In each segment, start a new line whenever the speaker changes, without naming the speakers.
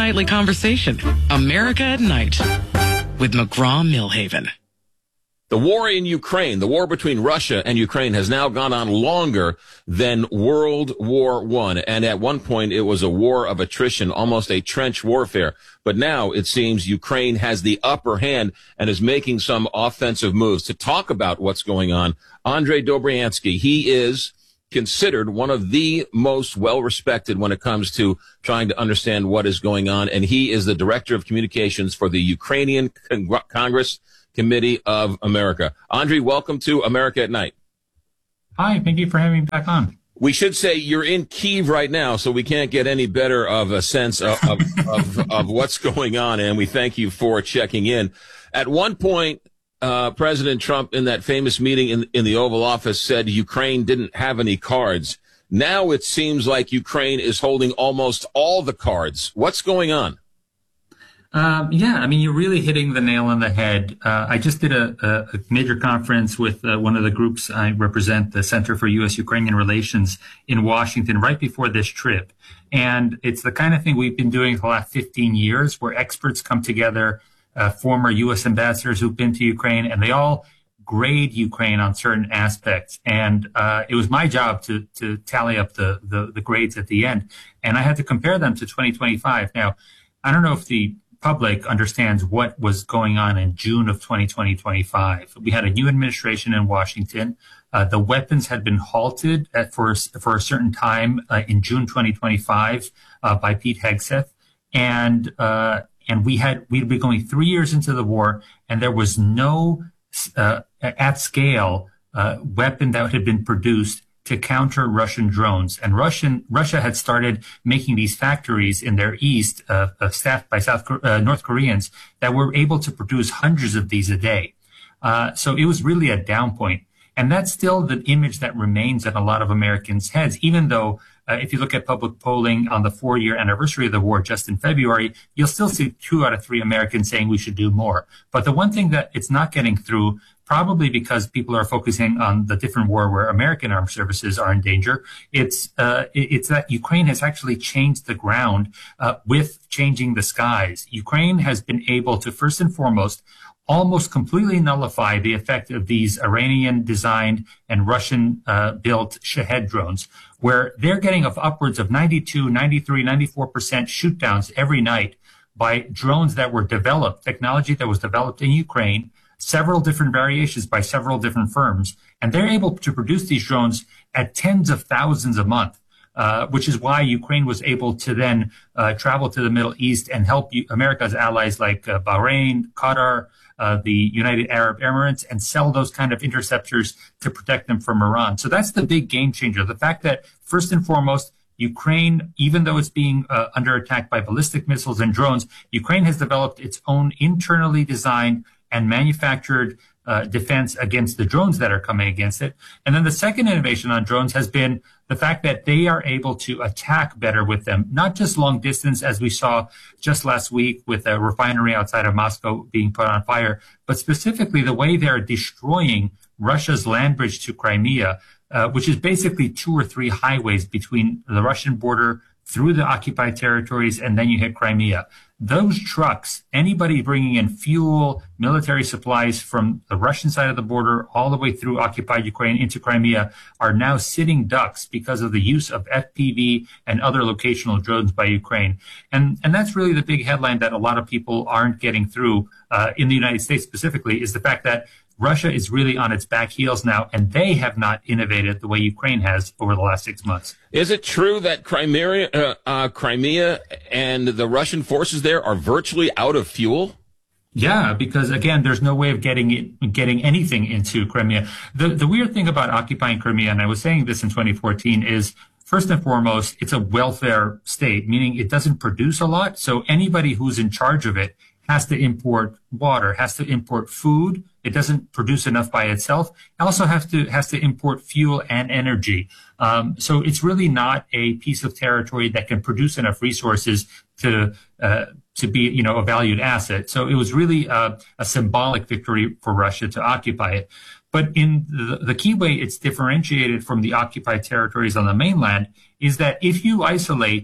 nightly conversation. America at Night with McGraw-Milhaven.
The war in Ukraine, the war between Russia and Ukraine, has now gone on longer than World War I. And at one point, it was a war of attrition, almost a trench warfare. But now it seems Ukraine has the upper hand and is making some offensive moves. To talk about what's going on, Andrei Dobriansky, he is considered one of the most well-respected when it comes to trying to understand what is going on. And he is the director of communications for the Ukrainian Congress Committee of America. Andrei, welcome to America at Night.
Hi, thank you for having me back on.
We should say you're in Kyiv right now, so we can't get any better of a sense of what's going on, and we thank you for checking in. At one point, President Trump, in that famous meeting in the Oval Office, said Ukraine didn't have any cards. Now it seems like Ukraine is holding almost all the cards. What's going on?
You're really hitting the nail on the head. I just did a major conference with one of the groups I represent, the Center for U.S.-Ukrainian Relations in Washington, right before this trip. And it's the kind of thing we've been doing for the last 15 years, where experts come together, former U.S. ambassadors who've been to Ukraine, and they all grade Ukraine on certain aspects. And it was my job to tally up the grades at the end. And I had to compare them to 2025. Now, I don't know if the public understands what was going on in June of 2025. We had a new administration in Washington. The weapons had been halted for a certain time in June 2025 by Pete Hegseth. And we'd been going 3 years into the war, and there was no at scale weapon that had been produced to counter Russian drones. And Russia had started making these factories in their east, staffed by North Koreans, that were able to produce hundreds of these a day. So it was really a down point. And that's still the image that remains in a lot of Americans' heads, even though if you look at public polling on the 4-year anniversary of the war just in February, you'll still see 2 out of 3 Americans saying we should do more. But the one thing that it's not getting through, probably because people are focusing on the different war where American armed services are in danger, it's that Ukraine has actually changed the ground with changing the skies. Ukraine has been able to, first and foremost, almost completely nullify the effect of these Iranian-designed and Russian-built Shahed drones, where they're getting upwards of 92, 93, 94% shoot downs every night by drones that were developed, technology that was developed in Ukraine, several different variations by several different firms. And they're able to produce these drones at tens of thousands a month. Which is why Ukraine was able to then travel to the Middle East and help America's allies like Bahrain, Qatar, the United Arab Emirates, and sell those kind of interceptors to protect them from Iran. So that's the big game changer. The fact that, first and foremost, Ukraine, even though it's being under attack by ballistic missiles and drones, Ukraine has developed its own internally designed and manufactured defense against the drones that are coming against it. And then the second innovation on drones has been the fact that they are able to attack better with them, not just long distance, as we saw just last week with a refinery outside of Moscow being put on fire, but specifically the way they're destroying Russia's land bridge to Crimea, which is basically 2 or 3 highways between the Russian border through the occupied territories, and then you hit Crimea. Those trucks, anybody bringing in fuel, military supplies from the Russian side of the border all the way through occupied Ukraine into Crimea, are now sitting ducks because of the use of FPV and other locational drones by Ukraine. And that's really the big headline that a lot of people aren't getting through in the United States specifically, is the fact that Russia is really on its back heels now, and they have not innovated the way Ukraine has over the last 6 months.
Is it true that Crimea and the Russian forces there are virtually out of fuel?
Yeah, because again, there's no way of getting anything into Crimea. The weird thing about occupying Crimea, and I was saying this in 2014, is first and foremost, it's a welfare state, meaning it doesn't produce a lot. So anybody who's in charge of it has to import water, has to import food. It doesn't produce enough by itself. It also has to import fuel and energy. So it's really not a piece of territory that can produce enough resources to be, a valued asset. So it was really a symbolic victory for Russia to occupy it. But in the key way it's differentiated from the occupied territories on the mainland is that if you isolate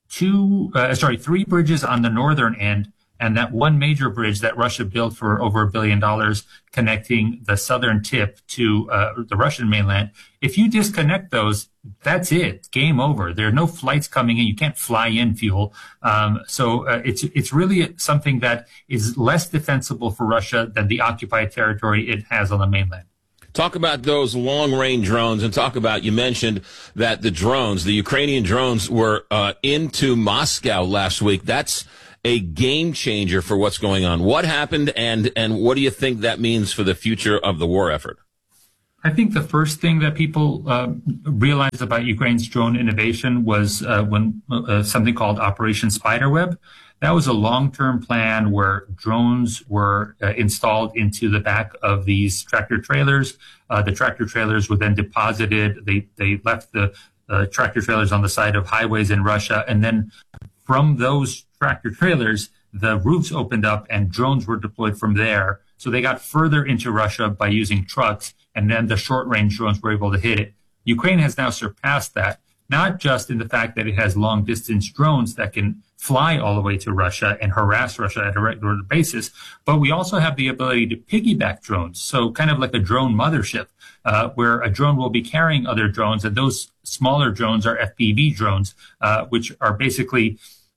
three bridges on the northern end, and that one major bridge that Russia built for over $1 billion connecting the southern tip to the Russian mainland. If you disconnect those, that's it. Game over. There are no flights coming in. You can't fly in fuel. So it's really something that is less defensible for Russia than the occupied territory it has on the mainland.
Talk about those long-range drones and talk about, you mentioned that the Ukrainian drones were into Moscow last week. That's a game changer for what's going on. What happened, and what do you think that means for the future of the war effort?
I think the first thing that people realized about Ukraine's drone innovation was when something called Operation Spiderweb. That was a long-term plan where drones were installed into the back of these tractor trailers. The tractor trailers were then deposited. They left the tractor trailers on the side of highways in Russia, and then from those tractor trailers, the roofs opened up and drones were deployed from there. So they got further into Russia by using trucks, and then the short-range drones were able to hit it. Ukraine has now surpassed that, not just in the fact that it has long-distance drones that can fly all the way to Russia and harass Russia at a regular basis, but we also have the ability to piggyback drones. So kind of like a drone mothership, where a drone will be carrying other drones, and those smaller drones are FPV drones, which are basically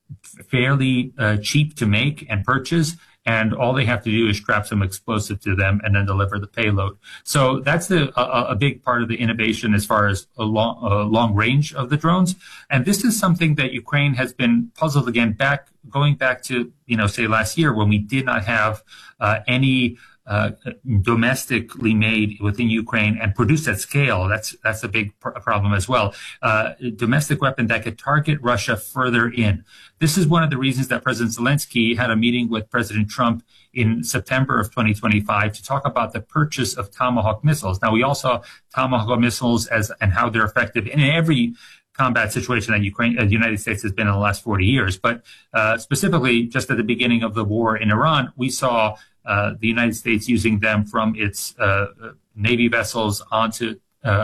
fairly cheap to make and purchase, and all they have to do is strap some explosive to them and then deliver the payload. So that's a big part of the innovation as far as a long range of the drones. And this is something that Ukraine has been puzzled again, going back to, say last year when we did not have any domestically made within Ukraine and produced at scale. That's a big problem as well. Domestic weapon that could target Russia further in. This is one of the reasons that President Zelensky had a meeting with President Trump in September of 2025 to talk about the purchase of Tomahawk missiles. Now, we all saw Tomahawk missiles and how they're effective in every combat situation that the United States has been in the last 40 years. But specifically, just at the beginning of the war in Iran, we saw the United States using them from its Navy vessels onto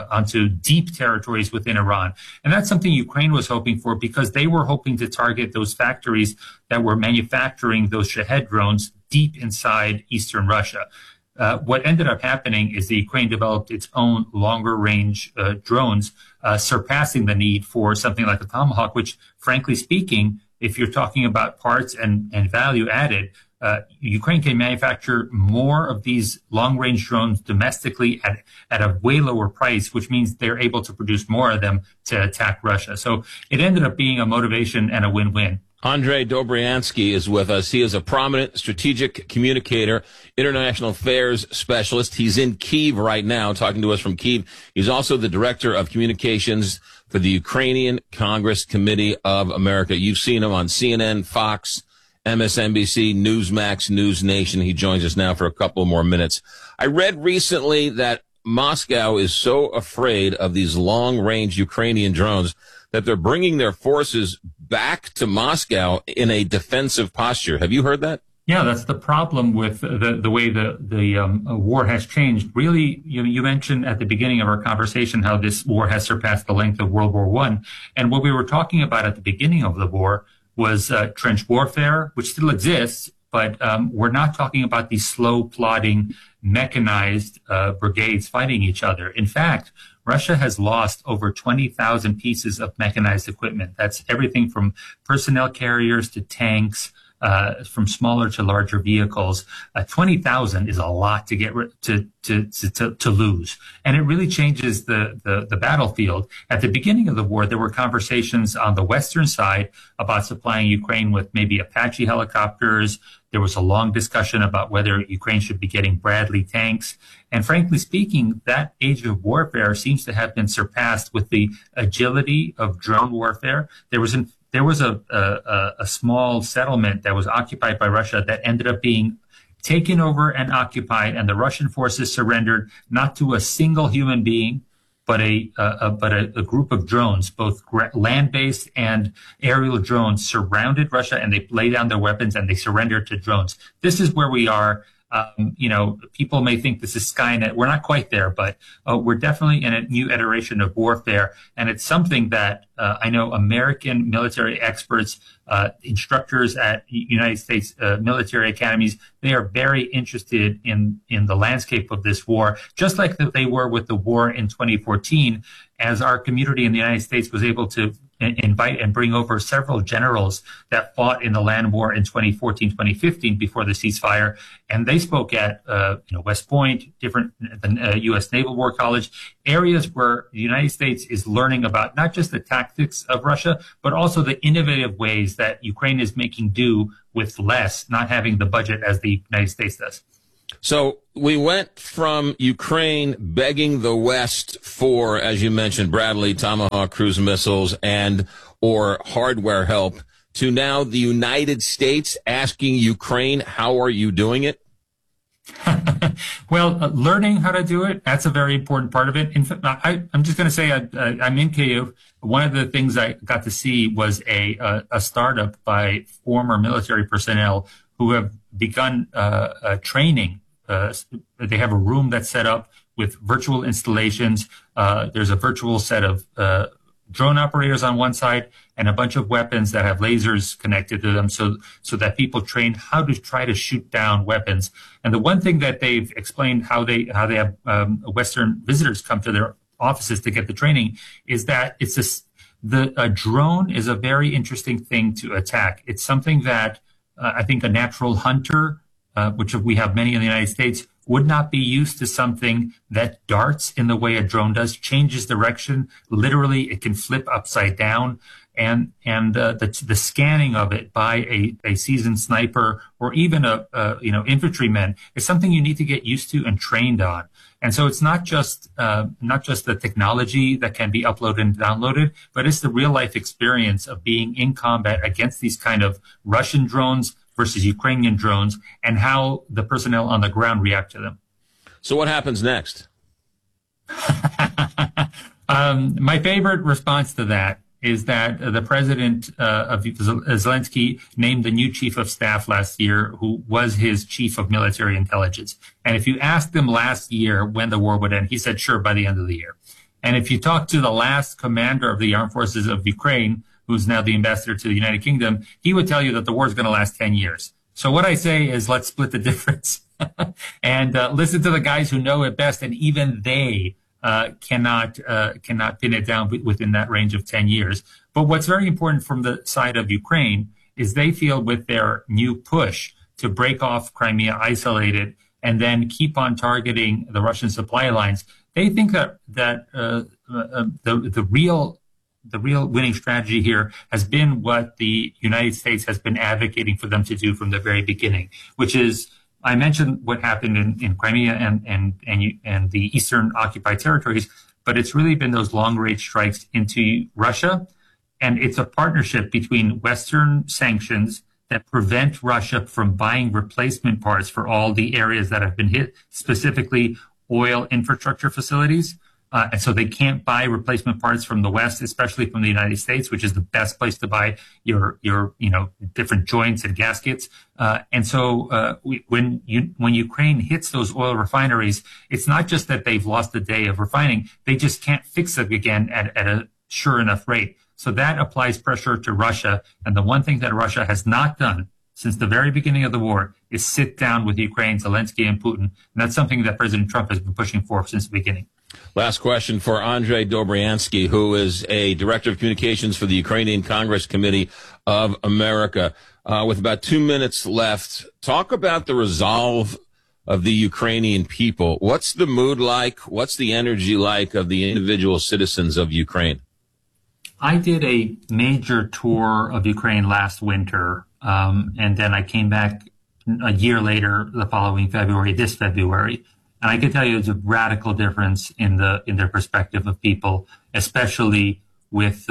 deep territories within Iran. And that's something Ukraine was hoping for, because they were hoping to target those factories that were manufacturing those Shahed drones deep inside eastern Russia. What ended up happening is the Ukraine developed its own longer range drones, surpassing the need for something like a Tomahawk, which, frankly speaking, if you're talking about parts and value added, Ukraine can manufacture more of these long-range drones domestically at a way lower price, which means they're able to produce more of them to attack Russia. So it ended up being a motivation and a win-win.
Andrei Dobriansky is with us. He is a prominent strategic communicator, international affairs specialist. He's in Kyiv right now, talking to us from Kyiv. He's also the director of communications for the Ukrainian Congress Committee of America. You've seen him on CNN, Fox, MSNBC, Newsmax, News Nation. He joins us now for a couple more minutes. I read recently that Moscow is so afraid of these long-range Ukrainian drones that they're bringing their forces back to Moscow in a defensive posture. Have you heard that?
Yeah, that's the problem with the way the war has changed. Really, you mentioned at the beginning of our conversation how this war has surpassed the length of World War I. And what we were talking about at the beginning of the war was trench warfare, which still exists, but we're not talking about these slow, plodding, mechanized brigades fighting each other. In fact, Russia has lost over 20,000 pieces of mechanized equipment. That's everything from personnel carriers to tanks, from smaller to larger vehicles. 20,000 is a lot to get to lose, and it really changes the battlefield. At the beginning of the war, there were conversations on the western side about supplying Ukraine with maybe Apache helicopters. There was a long discussion about whether Ukraine should be getting Bradley tanks. And frankly speaking, that age of warfare seems to have been surpassed with the agility of drone warfare. There was a small settlement that was occupied by Russia that ended up being taken over and occupied, and the Russian forces surrendered not to a single human being, but a group of drones, both land-based and aerial drones, surrounded Russia, and they laid down their weapons and they surrendered to drones. This is where we are People may think this is Skynet. We're not quite there, but we're definitely in a new iteration of warfare. And it's something that I know American military experts, instructors at United States military academies, they are very interested in the landscape of this war, just like they were with the war in 2014, as our community in the United States was able to invite and bring over several generals that fought in the land war in 2014, 2015 before the ceasefire. And they spoke at, West Point, the U.S. Naval War College, areas where the United States is learning about not just the tactics of Russia, but also the innovative ways that Ukraine is making do with less, not having the budget as the United States does.
So we went from Ukraine begging the West for, as you mentioned, Bradley, Tomahawk cruise missiles or hardware help, to now the United States asking Ukraine, how are you doing it?
Well, learning how to do it, that's a very important part of it. In fact, I'm just going to say I'm in Kyiv. One of the things I got to see was a startup by former military personnel who have begun training. They have a room that's set up with virtual installations. There's a virtual set of drone operators on one side and a bunch of weapons that have lasers connected to them so that people train how to try to shoot down weapons. And the one thing that they've explained how they have Western visitors come to their offices to get the training is that a drone is a very interesting thing to attack. It's something that I think a natural hunter, which we have many in the United States, would not be used to something that darts in the way a drone does, changes direction. Literally, it can flip upside down. And the scanning of it by a seasoned sniper or even infantryman is something you need to get used to and trained on. And so it's not just the technology that can be uploaded and downloaded, but it's the real life experience of being in combat against these kind of Russian drones versus Ukrainian drones, and how the personnel on the ground react to them.
So what happens next?
My favorite response to that is that the president of Zelensky named the new chief of staff last year, who was his chief of military intelligence. And if you asked him last year when the war would end, he said, sure, by the end of the year. And if you talk to the last commander of the armed forces of Ukraine, who's now the ambassador to the United Kingdom, he would tell you that the war is going to last 10 years. So what I say is let's split the difference and listen to the guys who know it best. And even they cannot pin it down within that range of 10 years. But what's very important from the side of Ukraine is they feel with their new push to break off Crimea, isolate it, and then keep on targeting the Russian supply lines, they think that the real winning strategy here has been what the United States has been advocating for them to do from the very beginning, which is, I mentioned what happened in Crimea and the eastern occupied territories, but it's really been those long-range strikes into Russia. And it's a partnership between Western sanctions that prevent Russia from buying replacement parts for all the areas that have been hit, specifically oil infrastructure facilities. And so they can't buy replacement parts from the West, especially from the United States, which is the best place to buy your different joints and gaskets. And so when Ukraine hits those oil refineries, it's not just that they've lost a day of refining; they just can't fix it again at a sure enough rate. So that applies pressure to Russia. And the one thing that Russia has not done since the very beginning of the war is sit down with Ukraine, Zelensky, and Putin. And that's something that President Trump has been pushing for since the beginning.
Last question for Andrei Dobriansky, who is a director of communications for the Ukrainian Congress Committee of America. With about 2 minutes left, talk about the resolve of the Ukrainian people. What's the mood like? What's the energy like of the individual citizens of Ukraine?
I did a major tour of Ukraine last winter, and then I came back a year later, the following February, this February. And I can tell you there's a radical difference in their perspective of people, especially with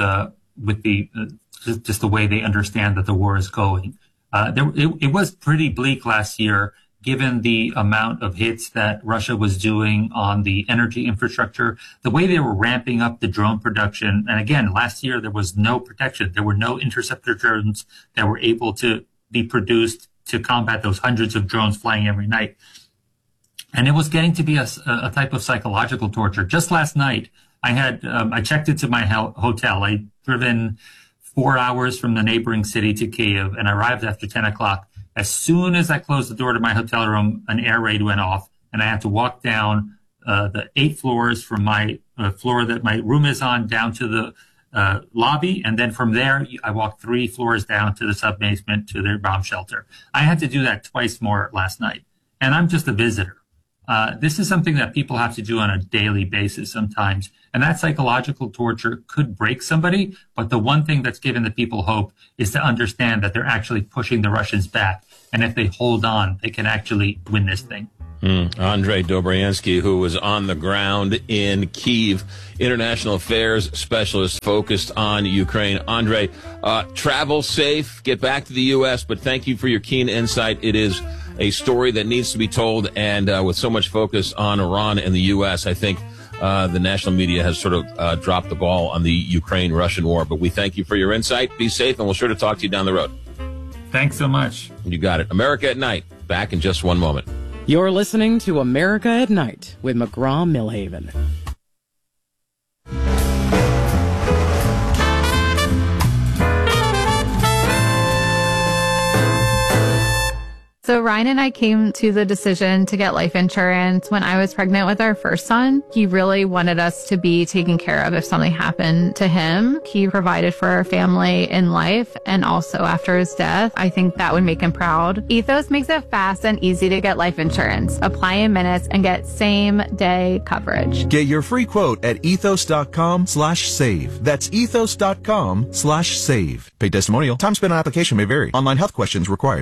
just the way they understand that the war is going. It was pretty bleak last year, given the amount of hits that Russia was doing on the energy infrastructure, the way they were ramping up the drone production. And again, last year there was no protection. There were no interceptor drones that were able to be produced to combat those hundreds of drones flying every night. And it was getting to be a type of psychological torture. Just last night, I checked into my hotel. I'd driven 4 hours from the neighboring city to Kiev and arrived after 10 o'clock. As soon as I closed the door to my hotel room, an air raid went off, and I had to walk down the 8 floors from my floor that my room is on down to the lobby. And then from there, I walked 3 floors down to the sub-basement to their bomb shelter. I had to do that twice more last night. And I'm just a visitor. This is something that people have to do on a daily basis sometimes. And that psychological torture could break somebody. But the one thing that's given the people hope is to understand that they're actually pushing the Russians back. And if they hold on, they can actually win this thing.
Andrei Dobriansky, who was on the ground in Kyiv, international affairs specialist focused on Ukraine. Andrei, travel safe, get back to the U.S., but thank you for your keen insight. It is a story that needs to be told, and with so much focus on Iran and the U.S., I think the national media has sort of dropped the ball on the Ukraine-Russian war. But we thank you for your insight. Be safe, and we'll sure to talk to you down the road.
Thanks so much.
You got it. America at Night. Back in just one moment.
You're listening to America at Night with McGraw-Milhaven.
So Ryan and I came to the decision to get life insurance when I was pregnant with our first son. He really wanted us to be taken care of if something happened to him. He provided for our family in life and also after his death. I think that would make him proud. Ethos makes it fast and easy to get life insurance. Apply in minutes and get same-day coverage.
Get your free quote at ethos.com/save. That's ethos.com/save. Paid testimonial. Time spent on application may vary. Online health questions required.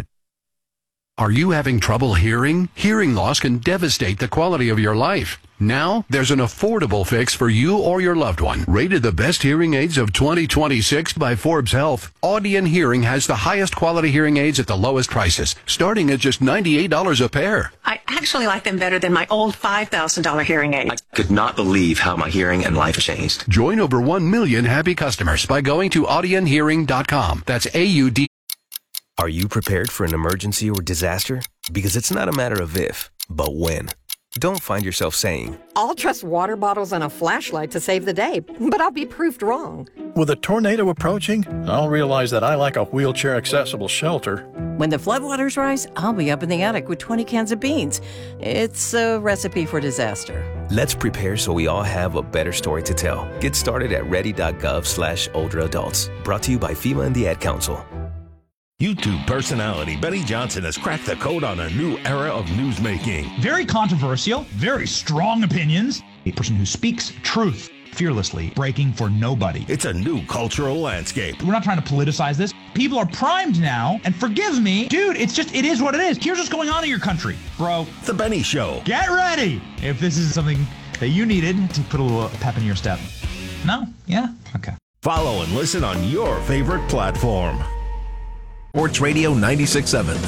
Are you having trouble hearing? Hearing loss can devastate the quality of your life. Now, there's an affordable fix for you or your loved one. Rated the best hearing aids of 2026 by Forbes Health, Audion Hearing has the highest quality hearing aids at the lowest prices, starting at just $98 a pair.
I actually like them better than my old $5,000 hearing aid.
I could not believe how my hearing and life changed.
Join over 1 million happy customers by going to audionhearing.com. That's AUD.
Are you prepared for an emergency or disaster? Because it's not a matter of if, but when. Don't find yourself saying,
I'll trust water bottles and a flashlight to save the day, but I'll be proved wrong.
With a tornado approaching, I'll realize that I lack a wheelchair-accessible shelter.
When the floodwaters rise, I'll be up in the attic with 20 cans of beans. It's a recipe for disaster.
Let's prepare so we all have a better story to tell. Get started at ready.gov/older-adults. Brought to you by FEMA and the Ad Council.
YouTube personality Benny Johnson has cracked the code on a new era of newsmaking.
Very controversial, very strong opinions. A person who speaks truth fearlessly, breaking for nobody.
It's a new cultural landscape.
We're not trying to politicize this. People are primed now, and forgive me, dude, it is what it is. Here's what's going on in your country, bro.
The Benny Show.
Get ready if this is something that you needed to put a little pep in your step. No? Yeah? Okay.
Follow and listen on your favorite platform.
Sports Radio 96.7.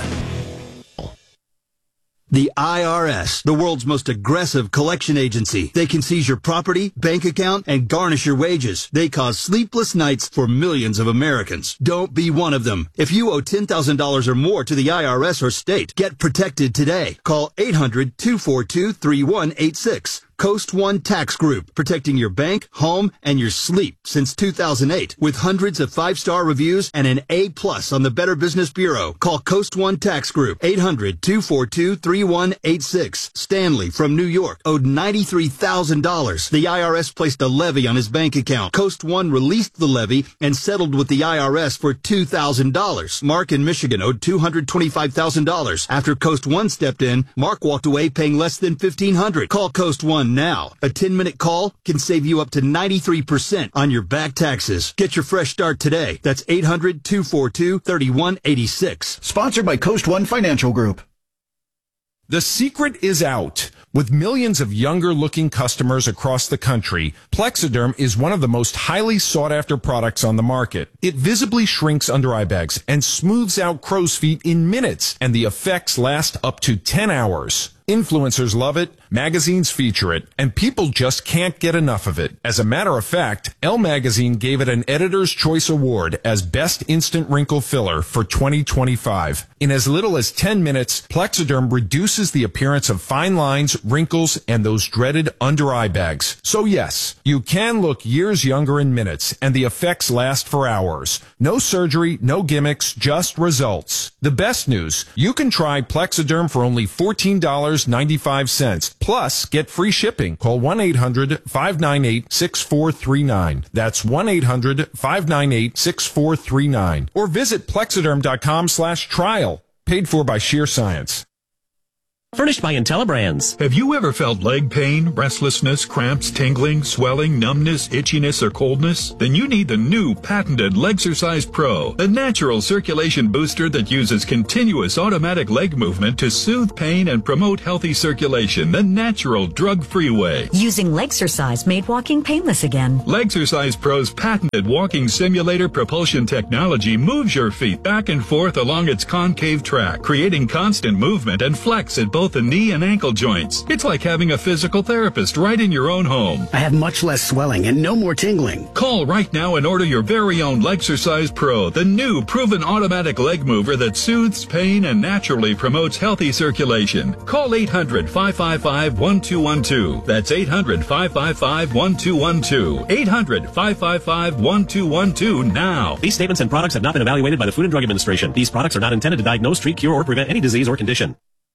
The IRS, the world's most aggressive collection agency. They can seize your property, bank account, and garnish your wages. They cause sleepless nights for millions of Americans. Don't be one of them. If you owe $10,000 or more to the IRS or state, get protected today. Call 800-242-3186. Coast One Tax Group, protecting your bank, home, and your sleep since 2008. With hundreds of 5-star reviews and an A+ on the Better Business Bureau. Call Coast One Tax Group, 800-242-3186. Stanley from New York owed $93,000. The IRS placed a levy on his bank account. Coast One released the levy and settled with the IRS for $2,000. Mark in Michigan owed $225,000. After Coast One stepped in, Mark walked away paying less than $1,500. Call Coast One now. A 10-minute call can save you up to 93% on your back taxes. Get your fresh start today. That's 800-242-3186.
Sponsored by Coast One Financial Group.
The secret is out. With millions of younger-looking customers across the country, Plexiderm is one of the most highly sought-after products on the market. It visibly shrinks under eye bags and smooths out crow's feet in minutes, and the effects last up to 10 hours. Influencers love it, magazines feature it, and people just can't get enough of it. As a matter of fact, Elle Magazine gave it an Editor's Choice Award as Best Instant Wrinkle Filler for 2025. In as little as 10 minutes, Plexiderm reduces the appearance of fine lines, wrinkles, and those dreaded under-eye bags. So yes, you can look years younger in minutes, and the effects last for hours. No surgery, no gimmicks, just results. The best news, you can try Plexiderm for only $14.95. Plus, get free shipping. Call 1-800-598-6439. That's 1-800-598-6439. Or visit Plexiderm.com/trial. Paid for by Sheer Science.
Furnished by IntelliBrands.
Have you ever felt leg pain, restlessness, cramps, tingling, swelling, numbness, itchiness, or coldness? Then you need the new patented Legsercise Pro, the natural circulation booster that uses continuous automatic leg movement to soothe pain and promote healthy circulation the natural drug-free way.
Using Legsercise made walking painless again.
Legsercise Pro's patented walking simulator propulsion technology moves your feet back and forth along its concave track, creating constant movement and flex at both the knee and ankle joints. It's like having a physical therapist right in your own home.
I have much less swelling and no more tingling.
Call right now and order your very own Legsercise Pro, the new proven automatic leg mover that soothes pain and naturally promotes healthy circulation. Call 800-555-1212. That's 800-555-1212. 800-555-1212 now.
These statements and products have not been evaluated by the Food and Drug Administration. These products are not intended to diagnose, treat, cure, or prevent any disease or condition.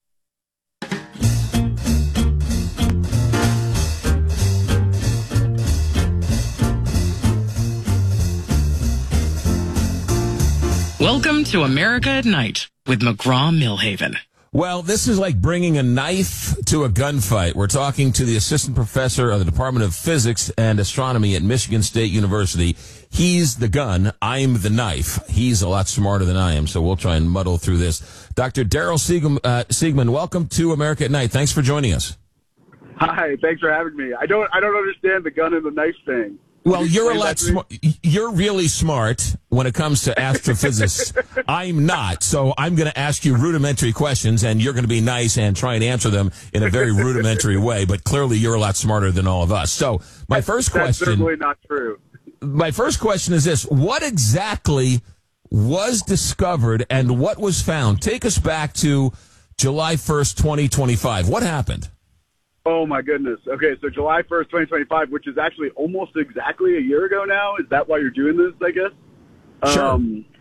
Welcome to America at Night with McGraw-Milhaven.
Well, this is like bringing a knife to a gunfight. We're talking to the assistant professor of the Department of Physics and Astronomy at Michigan State University. He's the gun. I'm the knife. He's a lot smarter than I am, so we'll try and muddle through this. Dr. Daryl Siegman, welcome to America at Night. Thanks for joining us.
Hi, thanks for having me. I don't understand the gun and the knife thing.
Well, you're a lot smart. You're really smart when it comes to astrophysics. I'm not, so I'm going to ask you rudimentary questions, and you're going to be nice and try and answer them in a very rudimentary way. But clearly, you're a lot smarter than all of us. So, my first question.
That's certainly not true.
My first question is this: what exactly was discovered, and what was found? Take us back to July 1st, 2025. What happened?
Oh, my goodness. Okay, so July 1st, 2025, which is actually almost exactly a year ago now. Is that why you're doing this, I guess?
Sure.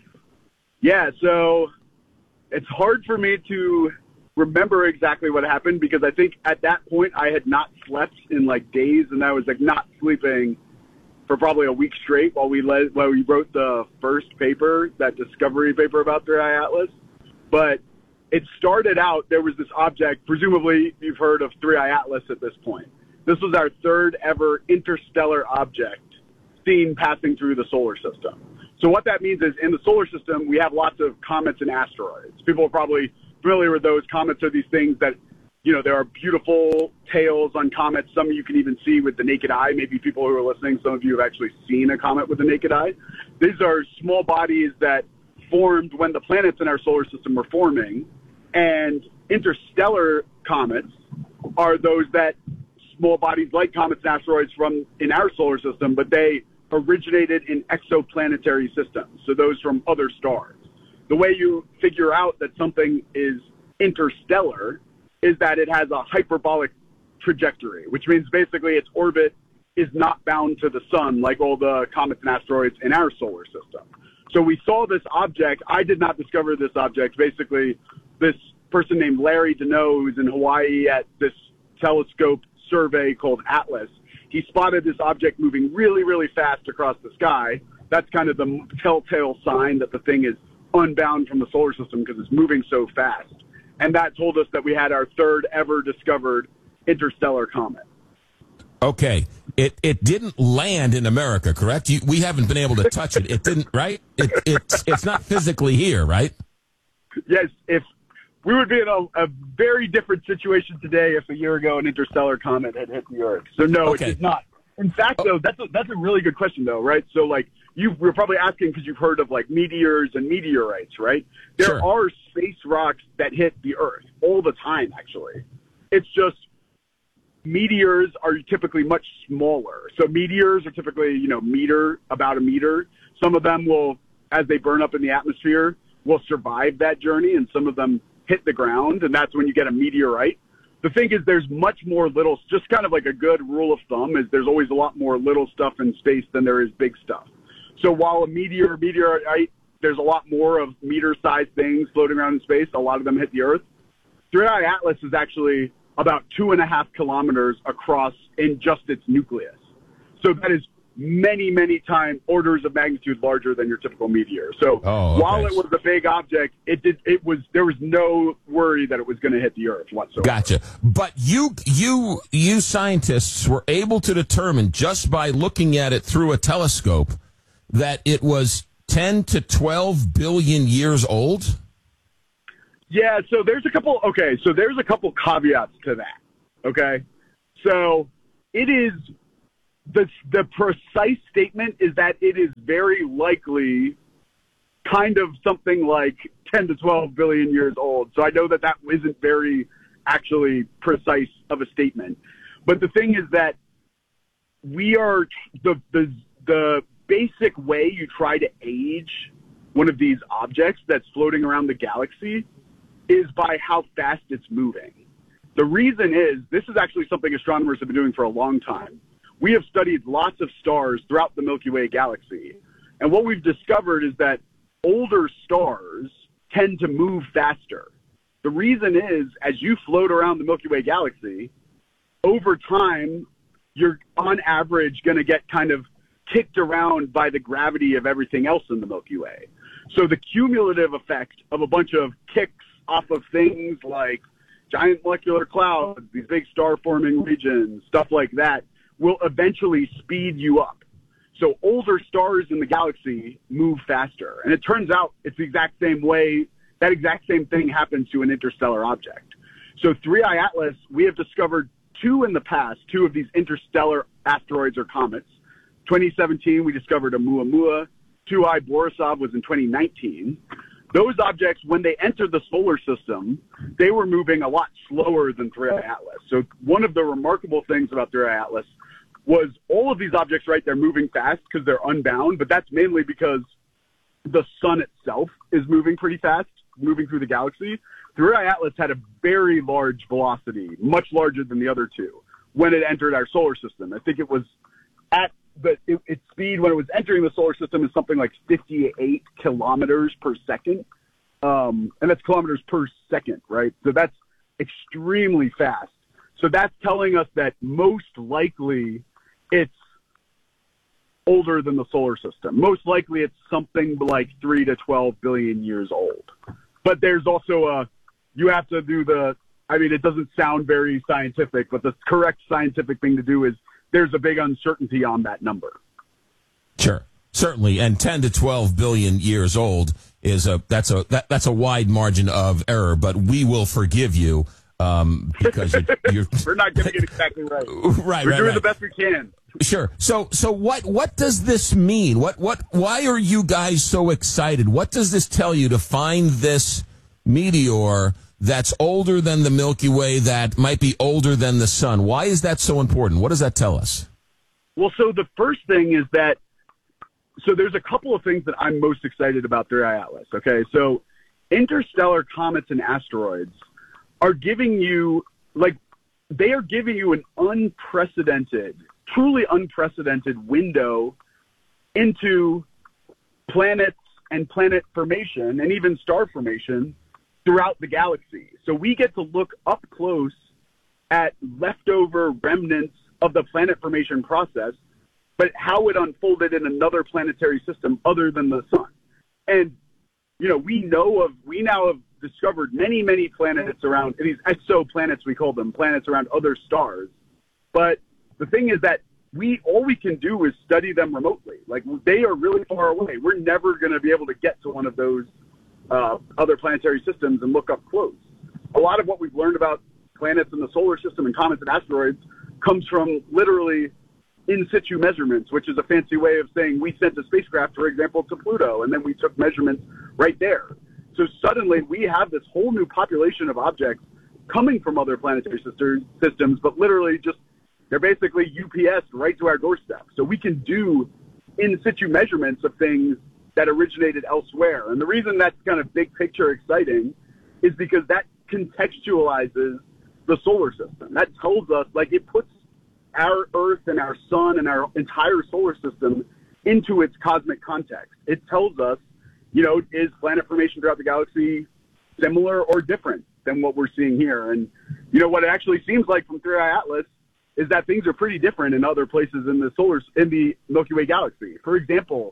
Yeah, so it's hard for me to remember exactly what happened because I think at that point I had not slept in like days, and I was like not sleeping for probably a week straight while we wrote the first paper, that discovery paper about 3i Atlas. But it started out, there was this object, presumably you've heard of 3i Atlas at this point. This was our third ever interstellar object seen passing through the solar system. So what that means is in the solar system, we have lots of comets and asteroids. People are probably familiar with those. Comets are these things that, you know, there are beautiful tails on comets. Some you can even see with the naked eye. Maybe people who are listening, some of you have actually seen a comet with the naked eye. These are small bodies that formed when the planets in our solar system were forming. And interstellar comets are those that small bodies like comets and asteroids from in our solar system, but they originated in exoplanetary systems, so those from other stars. The way you figure out that something is interstellar is that it has a hyperbolic trajectory, which means basically its orbit is not bound to the sun like all the comets and asteroids in our solar system. So we saw this object. I did not discover this object. Basically, this person named Larry Deneau, who's in Hawaii at this telescope survey called Atlas, he spotted this object moving really, really fast across the sky. That's kind of the telltale sign that the thing is unbound from the solar system because it's moving so fast. And that told us that we had our third ever discovered interstellar comet.
Okay. It didn't land in America, correct? We haven't been able to touch it. It didn't, right? It's not physically here, right?
Yes. If we would be in a very different situation today if a year ago an interstellar comet had hit the Earth. So no,
okay.
It did not. In fact, though, that's a really good question, though, right? So, like, you're probably asking because you've heard of, like, meteors and meteorites, right? There
Sure.
are space rocks that hit the Earth all the time, actually. It's just meteors are typically much smaller. So meteors are typically, about a meter. Some of them will, as they burn up in the atmosphere, will survive that journey, and some of them hit the ground, and that's when you get a meteorite. The thing is, there's much more little, just kind of like a good rule of thumb is there's always a lot more little stuff in space than there is big stuff. So while a meteorite, there's a lot more of meter-sized things floating around in space. A lot of them hit the Earth. 3I Atlas is actually about 2.5 kilometers across in just its nucleus. So that is many, many times orders of magnitude larger than your typical meteor. So while it was a big object, there was no worry that it was going to hit the Earth whatsoever.
Gotcha. But you scientists were able to determine just by looking at it through a telescope that it was 10 to 12 billion years old?
Yeah, so there's a couple caveats to that, okay? So it is, the precise statement is that it is very likely kind of something like 10 to 12 billion years old. So I know that isn't very actually precise of a statement. But the thing is that we are, the basic way you try to age one of these objects that's floating around the galaxy is by how fast it's moving. The reason is, this is actually something astronomers have been doing for a long time. We have studied lots of stars throughout the Milky Way galaxy, and what we've discovered is that older stars tend to move faster. The reason is, as you float around the Milky Way galaxy, over time, you're on average going to get kind of kicked around by the gravity of everything else in the Milky Way. So the cumulative effect of a bunch of kicks off of things like giant molecular clouds, these big star-forming regions, stuff like that, will eventually speed you up. So older stars in the galaxy move faster. And it turns out it's the exact same way, that exact same thing happens to an interstellar object. So 3I Atlas, we have discovered two in the past, two of these interstellar asteroids or comets. 2017, we discovered Oumuamua. 2I Borisov was in 2019. Those objects, when they entered the solar system, they were moving a lot slower than 3I Atlas. So one of the remarkable things about 3I Atlas was all of these objects, right, they're moving fast because they're unbound, but that's mainly because the sun itself is moving pretty fast, moving through the galaxy. 3I Atlas had a very large velocity, much larger than the other two, when it entered our solar system. I think it was at its speed when it was entering the solar system is something like 58 kilometers per second. And that's kilometers per second, right? So that's extremely fast. So that's telling us that most likely it's older than the solar system. Most likely it's something like 3 to 12 billion years old. But there's also you have to do it doesn't sound very scientific, but the correct scientific thing to do is there's a big uncertainty on that number.
Sure, certainly, and 10 to 12 billion years old is that's a wide margin of error. But we will forgive you because you're
we're not getting it exactly right.
We're
doing the best we can.
Sure. So what does this mean? Why are you guys so excited? What does this tell you to find this meteor that's older than the Milky Way, that might be older than the sun? Why is that so important? What does that tell us?
Well, so the first thing is that, so there's a couple of things that I'm most excited about 3I Atlas, okay? So interstellar comets and asteroids are giving you, they are giving you an truly unprecedented window into planets and planet formation and even star formation throughout the galaxy. So we get to look up close at leftover remnants of the planet formation process, but how it unfolded in another planetary system other than the sun. And, we now have discovered many, many planets around, these exoplanets we call them, planets around other stars. But the thing is that all we can do is study them remotely. They are really far away. We're never going to be able to get to one of those other planetary systems and look up close. A lot of what we've learned about planets in the solar system and comets and asteroids comes from literally in situ measurements, which is a fancy way of saying we sent a spacecraft, for example, to Pluto, and then we took measurements right there. So suddenly we have this whole new population of objects coming from other planetary systems, but literally just they're basically UPS right to our doorstep. So we can do in situ measurements of things that originated elsewhere. And the reason that's kind of big picture exciting is because that contextualizes the solar system. That tells us, like, it puts our Earth and our sun and our entire solar system into its cosmic context. It tells us, is planet formation throughout the galaxy similar or different than what we're seeing here? And, what it actually seems like from 3i Atlas is that things are pretty different in other places in the Milky Way galaxy. For example,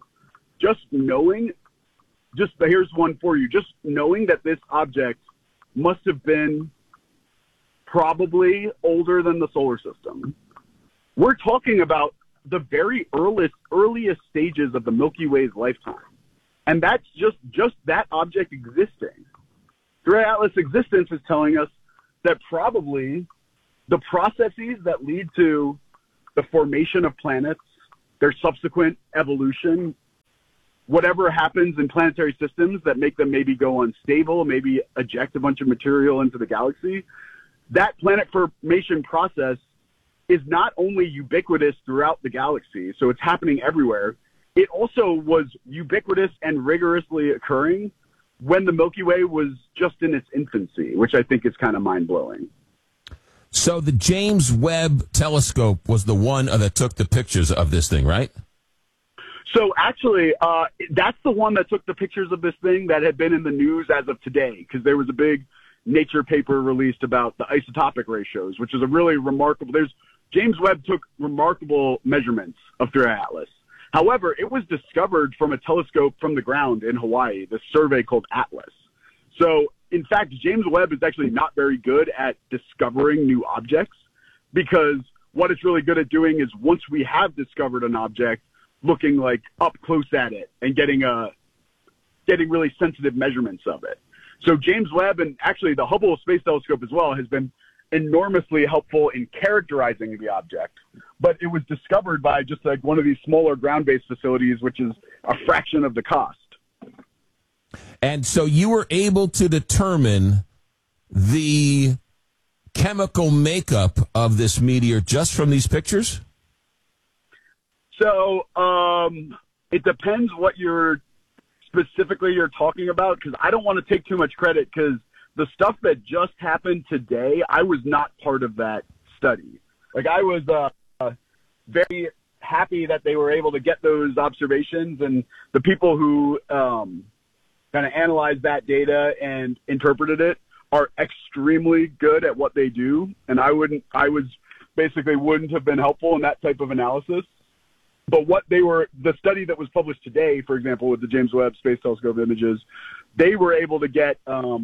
here's one for you, just knowing that this object must have been probably older than the solar system. We're talking about the very earliest stages of the Milky Way's lifetime. And that's just that object existing. 3i Atlas existence is telling us that probably the processes that lead to the formation of planets, their subsequent evolution, whatever happens in planetary systems that make them maybe go unstable, maybe eject a bunch of material into the galaxy, that planet formation process is not only ubiquitous throughout the galaxy, so it's happening everywhere, it also was ubiquitous and rigorously occurring when the Milky Way was just in its infancy, which I think is kind of mind-blowing.
So the James Webb Telescope was the one that took the pictures of this thing, right?
So actually, that's the one that took the pictures of this thing that had been in the news as of today, because there was a big Nature paper released about the isotopic ratios, which is a really remarkable. James Webb took remarkable measurements of 3i Atlas. However, it was discovered from a telescope from the ground in Hawaii, this survey called Atlas. So, in fact, James Webb is actually not very good at discovering new objects, because what it's really good at doing is once we have discovered an object, looking like up close at it and getting really sensitive measurements of it. So James Webb, and actually the Hubble Space Telescope as well, has been enormously helpful in characterizing the object. But it was discovered by just like one of these smaller ground-based facilities, which is a fraction of the cost.
And so you were able to determine the chemical makeup of this meteor just from these pictures?
So it depends what you're talking about, because I don't want to take too much credit, because the stuff that just happened today, I was not part of that study. Like, I was very happy that they were able to get those observations, and the people who kind of analyzed that data and interpreted it are extremely good at what they do, and I wouldn't have been helpful in that type of analysis. But the study that was published today, for example, with the James Webb Space Telescope images, they were able to get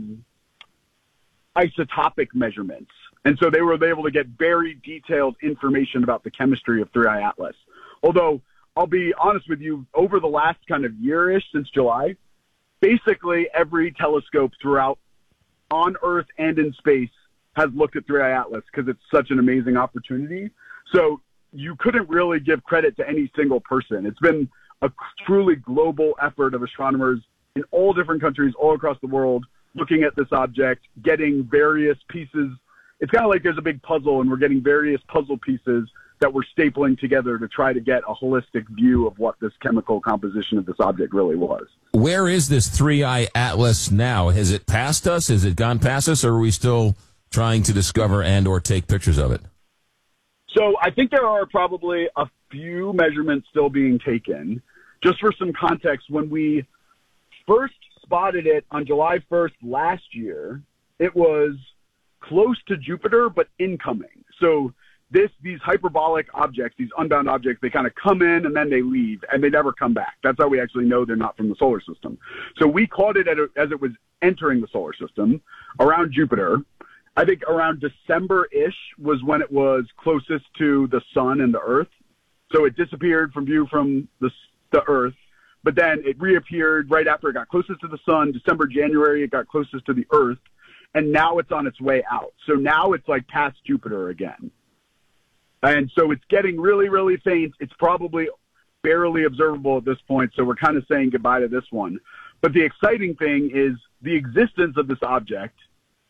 isotopic measurements. And so they were able to get very detailed information about the chemistry of 3i Atlas. Although, I'll be honest with you, over the last kind of year-ish, since July, basically every telescope throughout on Earth and in space has looked at 3i Atlas because it's such an amazing opportunity. So you couldn't really give credit to any single person. It's been a truly global effort of astronomers in all different countries all across the world looking at this object, getting various pieces. It's kind of like there's a big puzzle, and we're getting various puzzle pieces that we're stapling together to try to get a holistic view of what this chemical composition of this object really was.
Where is this 3i Atlas now? Has it passed us? Has it gone past us? Or are we still trying to discover and or take pictures of it?
So I think there are probably a few measurements still being taken. Just for some context, when we first spotted it on July 1st last year, it was close to Jupiter, but incoming. So these hyperbolic objects, these unbound objects, they kind of come in and then they leave, and they never come back. That's how we actually know they're not from the solar system. So we caught it as it was entering the solar system around Jupiter. I think around December-ish was when it was closest to the sun and the Earth. So it disappeared from view from the Earth, but then it reappeared right after it got closest to the sun. December, January, it got closest to the Earth, and now it's on its way out. So now it's like past Jupiter again. And so it's getting really, really faint. It's probably barely observable at this point, so we're kind of saying goodbye to this one. But the exciting thing is the existence of this object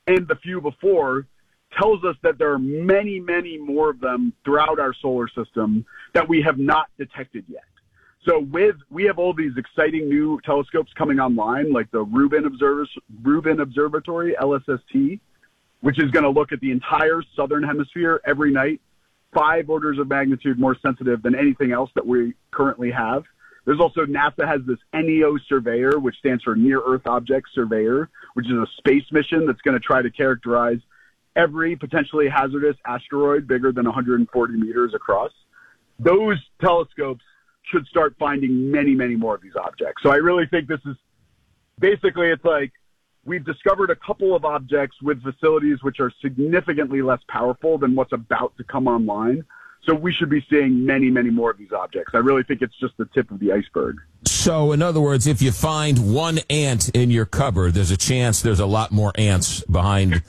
and the few before tells us that there are many, many more of them throughout our solar system that we have not detected yet. So we have all these exciting new telescopes coming online, like the Rubin Observatory, LSST, which is going to look at the entire southern hemisphere every night, 5 orders of magnitude more sensitive than anything else that we currently have. There's also, NASA has this NEO Surveyor, which stands for Near Earth Object Surveyor, which is a space mission that's going to try to characterize every potentially hazardous asteroid bigger than 140 meters across. Those telescopes should start finding many, many more of these objects. So I really think this is basically, it's like we've discovered a couple of objects with facilities which are significantly less powerful than what's about to come online. So we should be seeing many, many more of these objects. I really think it's just the tip of the iceberg.
So, in other words, if you find one ant in your cupboard, there's a chance there's a lot more ants behind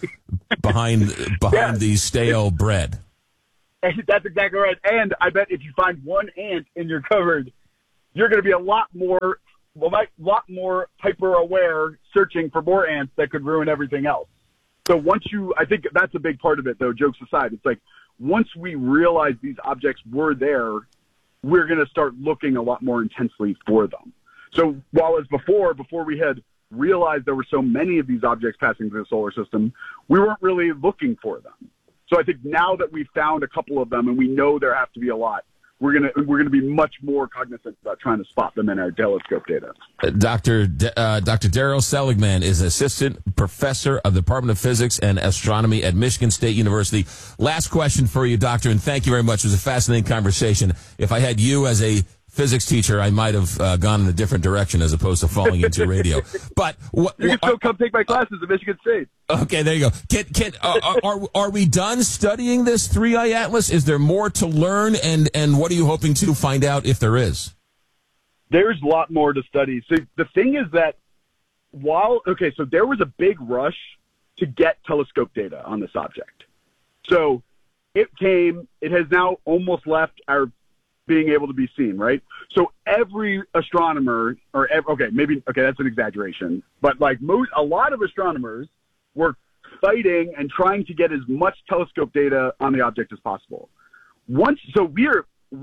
the stale bread.
That's exactly right. And I bet if you find one ant in your cupboard, you're going to be a lot more hyper aware searching for more ants that could ruin everything else. So I think that's a big part of it, though, jokes aside. It's like once we realize these objects were there, we're going to start looking a lot more intensely for them. So while as before we had realized there were so many of these objects passing through the solar system, we weren't really looking for them. So I think now that we've found a couple of them and we know there have to be a lot, we're gonna be much more cognizant about trying to spot them in our telescope data.
Dr. Darryl Seligman is assistant professor of the Department of Physics and Astronomy at Michigan State University. Last question for you, Doctor, and thank you very much. It was a fascinating conversation. If I had you as a physics teacher, I might have gone in a different direction as opposed to falling into radio. But
you can still come take my classes at Michigan State.
Okay, there you go. Are we done studying this 3i Atlas? Is there more to learn? And what are you hoping to find out if there is?
There's a lot more to study. So the thing is that so there was a big rush to get telescope data on this object. So it has now almost left our being able to be seen, right? So every astronomer, that's an exaggeration, but like a lot of astronomers were fighting and trying to get as much telescope data on the object as possible. There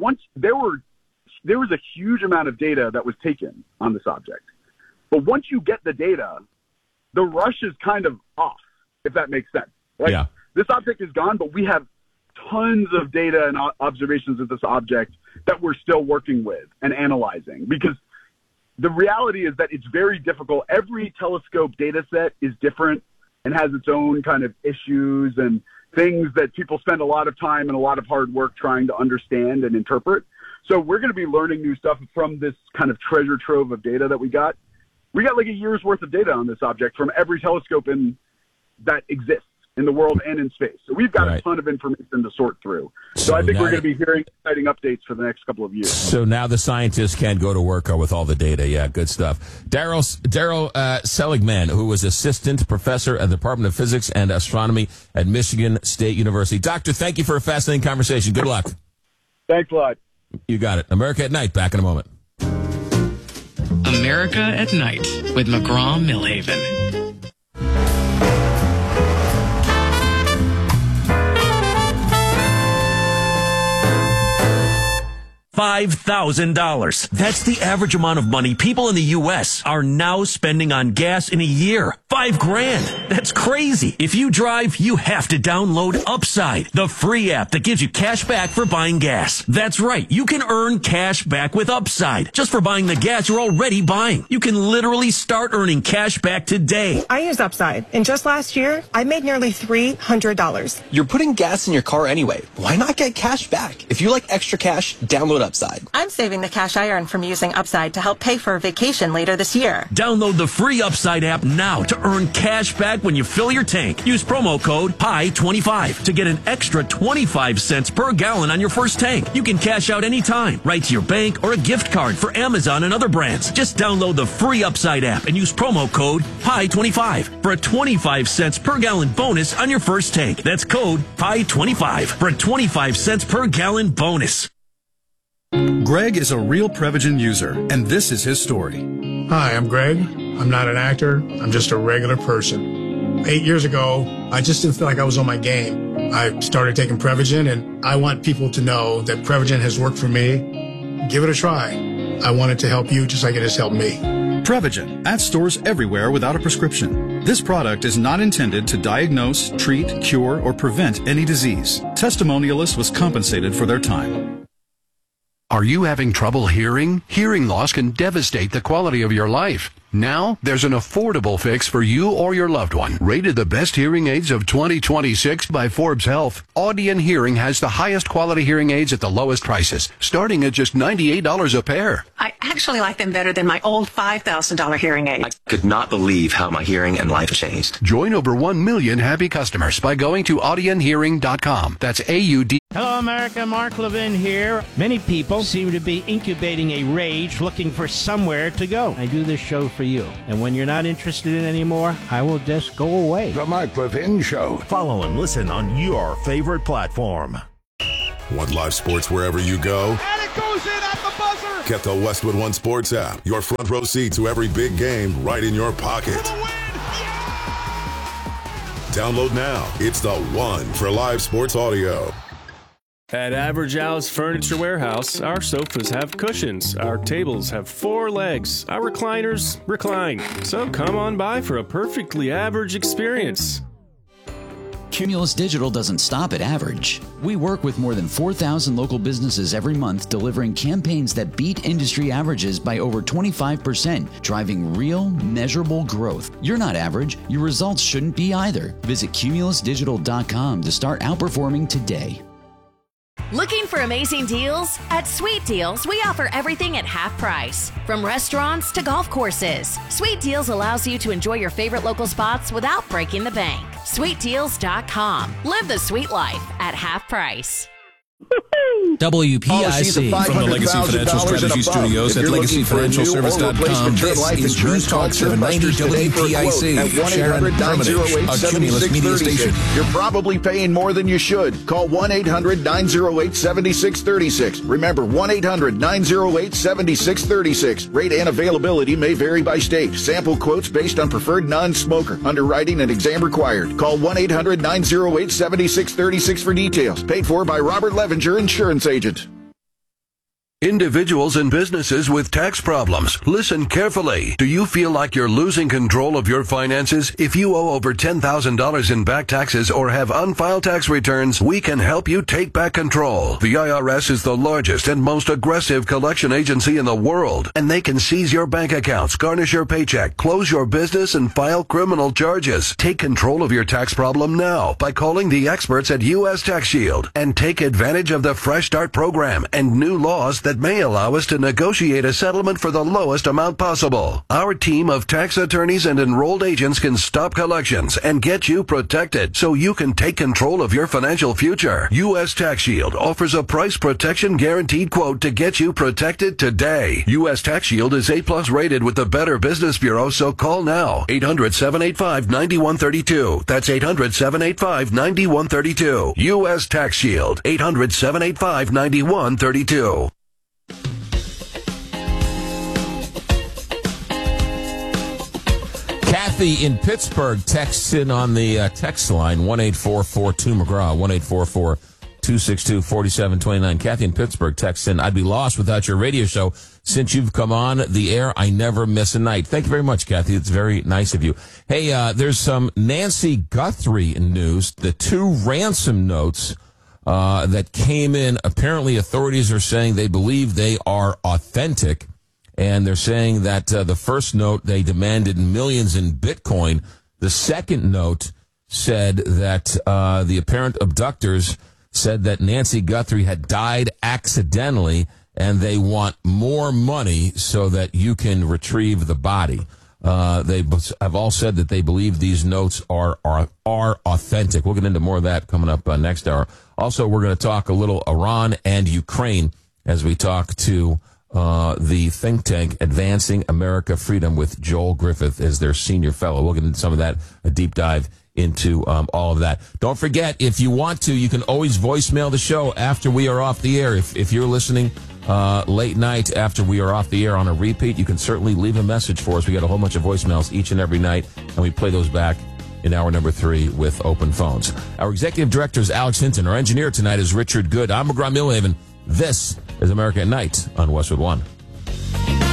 was a huge amount of data that was taken on this object, but once you get the data, the rush is kind of off, if that makes sense. Like, This object is gone, but we have tons of data and observations of this object that we're still working with and analyzing, because the reality is that it's very difficult. Every telescope data set is different and has its own kind of issues and things that people spend a lot of time and a lot of hard work trying to understand and interpret. So we're going to be learning new stuff from this kind of treasure trove of data that we got. We got like a year's worth of data on this object from every telescope that exists in the world and in space. So we've got a ton of information to sort through. So I think we're going to be hearing exciting updates for the next couple of years.
So now the scientists can go to work with all the data. Yeah, good stuff. Darryl Seligman, who was assistant professor at the Department of Physics and Astronomy at Michigan State University. Doctor, thank you for a fascinating conversation. Good luck.
Thanks a lot.
You got it. America at Night, back in a moment.
America at Night with McGraw-Milhaven.
$5,000. That's the average amount of money people in the U.S. are now spending on gas in a year. $5,000. That's crazy. If you drive, you have to download Upside, the free app that gives you cash back for buying gas. That's right. You can earn cash back with Upside just for buying the gas you're already buying. You can literally start earning cash back today.
I use Upside, and just last year, I made nearly $300.
You're putting gas in your car anyway. Why not get cash back? If you like extra cash, download Upside.
I'm saving the cash I earn from using Upside to help pay for a vacation later this year.
Download the free Upside app now to earn cash back when you fill your tank. Use promo code PI25 to get an extra 25 cents per gallon on your first tank. You can cash out anytime, right to your bank or a gift card for Amazon and other brands. Just download the free Upside app and use promo code PI25 for a 25 cents per gallon bonus on your first tank. That's code PI25 for a 25 cents per gallon bonus.
Greg is a real Prevagen user, and this is his story.
Hi, I'm Greg. I'm not an actor. I'm just a regular person.
8 years ago, I just didn't feel like I was on my game. I started taking Prevagen, and I want people to know that Prevagen has worked for me. Give it a try. I want it to help you just like it has helped me.
Prevagen at stores everywhere without a prescription. This product is not intended to diagnose, treat, cure, or prevent any disease. Testimonialist was compensated for their time.
Are you having trouble hearing? Hearing loss can devastate the quality of your life. Now, there's an affordable fix for you or your loved one. Rated the best hearing aids of 2026 by Forbes Health, Audion Hearing has the highest quality hearing aids at the lowest prices, starting at just $98 a pair.
I actually like them better than my old $5,000 hearing aid.
I could not believe how my hearing and life changed.
Join over 1 million happy customers by going to audionhearing.com. That's AUD.
Hello, America. Mark Levin here. Many people seem to be incubating a rage looking for somewhere to go. I do this show for you. And when you're not interested in it anymore, I will just go away.
The Mark Levin Show. Follow and listen on your favorite platform.
Want live sports wherever you go?
And it goes in at the buzzer!
Get the Westwood One Sports app. Your front row seat to every big game right in your pocket. Download now. It's the one for live sports audio.
At Average Al's Furniture Warehouse, our sofas have cushions, our tables have 4 legs, our recliners recline. So come on by for a perfectly average experience.
Cumulus Digital doesn't stop at average. We work with more than 4,000 local businesses every month, delivering campaigns that beat industry averages by over 25%, driving real, measurable growth. You're not average. Your results shouldn't be either. Visit cumulusdigital.com to start outperforming today.
Looking for amazing deals? At Sweet Deals, we offer everything at half price. From restaurants to golf courses, Sweet Deals allows you to enjoy your favorite local spots without breaking the bank. SweetDeals.com. Live the sweet life at half price.
WPIC from the Legacy Financial Strategy Studios at LegacyFinancialService.com. This is News Talk 790 WPIC. Sharon Hermitage, a Cumulus Media station.
You're probably paying more than you should. Call 1-800-908-7636. Remember, 1-800-908-7636. Rate and availability may vary by state. Sample quotes based on preferred non-smoker. Underwriting and exam required. Call 1-800-908-7636 for details. Paid for by Robert Levenger, insurance agent.
Individuals and businesses with tax problems. Listen carefully. Do you feel like you're losing control of your finances? If you owe over $10,000 in back taxes or have unfiled tax returns, we can help you take back control. The IRS is the largest and most aggressive collection agency in the world, and they can seize your bank accounts, garnish your paycheck, close your business, and file criminal charges. Take control of your tax problem now by calling the experts at U.S. Tax Shield and take advantage of the Fresh Start program and new laws that may allow us to negotiate a settlement for the lowest amount possible. Our team of tax attorneys and enrolled agents can stop collections and get you protected so you can take control of your financial future. U.S. Tax Shield offers a price protection guaranteed quote to get you protected today. U.S. Tax Shield is A+ rated with the Better Business Bureau, so call now. 800-785-9132. That's 800-785-9132. U.S. Tax Shield. 800-785-9132.
Kathy in Pittsburgh texts in on the text line, 1-844-2-McGraw, 1-844-262-4729. Kathy in Pittsburgh texts in, I'd be lost without your radio show. Since you've come on the air, I never miss a night. Thank you very much, Kathy. It's very nice of you. Hey, there's some Nancy Guthrie news. The 2 ransom notes that came in, apparently authorities are saying they believe they are authentic. And they're saying that the first note, they demanded millions in Bitcoin. The second note said that the apparent abductors said that Nancy Guthrie had died accidentally, and they want more money so that you can retrieve the body. They have all said that they believe these notes are authentic. We'll get into more of that coming up next hour. Also, we're going to talk a little Iran and Ukraine as we talk to the think tank Advancing America Freedom with Joel Griffith as their senior fellow. We'll get into some of that, a deep dive into all of that. Don't forget, if you want to, you can always voicemail the show after we are off the air. If you're listening late night after we are off the air on a repeat, you can certainly leave a message for us. We get a whole bunch of voicemails each and every night, and we play those back
in hour number 3 with Open Phones. Our executive director is Alex Hinton. Our engineer tonight is Richard Good. I'm McGraw Millhaven. This is America at Night on Westwood One.